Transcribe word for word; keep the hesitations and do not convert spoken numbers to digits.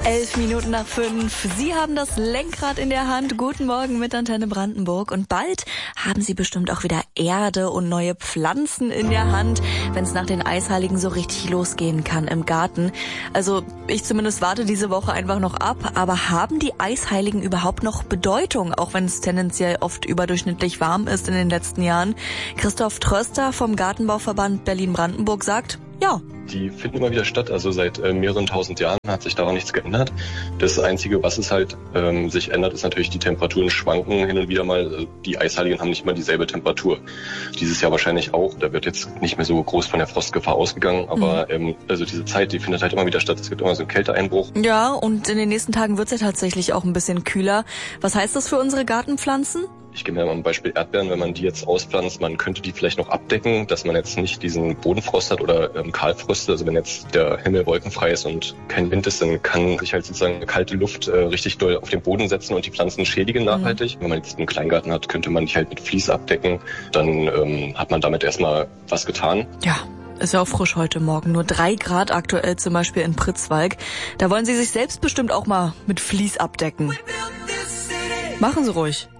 Elf Minuten nach fünf. Sie haben das Lenkrad in der Hand. Guten Morgen mit Antenne Brandenburg. Und bald haben Sie bestimmt auch wieder Erde und neue Pflanzen in der Hand, wenn es nach den Eisheiligen so richtig losgehen kann im Garten. Also ich zumindest warte diese Woche einfach noch ab. Aber haben die Eisheiligen überhaupt noch Bedeutung, auch wenn es tendenziell oft überdurchschnittlich warm ist in den letzten Jahren? Christoph Tröster vom Gartenbauverband Berlin-Brandenburg sagt, ja. Die finden immer wieder statt, also seit äh, mehreren tausend Jahren hat sich daran nichts geändert. Das Einzige, was es halt ähm, sich ändert, ist natürlich, die Temperaturen schwanken hin und wieder mal. Die Eisheiligen haben nicht immer dieselbe Temperatur. Dieses Jahr wahrscheinlich auch. Da wird jetzt nicht mehr so groß von der Frostgefahr ausgegangen, aber mhm. ähm, also diese Zeit, die findet halt immer wieder statt. Es gibt immer so einen Kälteeinbruch. Ja, und in den nächsten Tagen wird es ja tatsächlich auch ein bisschen kühler. Was heißt das für unsere Gartenpflanzen? Ich gebe mir mal ein Beispiel Erdbeeren, wenn man die jetzt auspflanzt, man könnte die vielleicht noch abdecken, dass man jetzt nicht diesen Bodenfrost hat oder ähm, Kahlfröste. Also wenn jetzt der Himmel wolkenfrei ist und kein Wind ist, dann kann sich halt sozusagen kalte Luft äh, richtig doll auf den Boden setzen und die Pflanzen schädigen nachhaltig. Mhm. Wenn man jetzt einen Kleingarten hat, könnte man die halt mit Vlies abdecken. Dann ähm, hat man damit erstmal was getan. Ja. Ist ja auch frisch heute Morgen. Nur drei Grad aktuell zum Beispiel in Pritzwalk. Da wollen Sie sich selbst bestimmt auch mal mit Vlies abdecken. Machen Sie ruhig.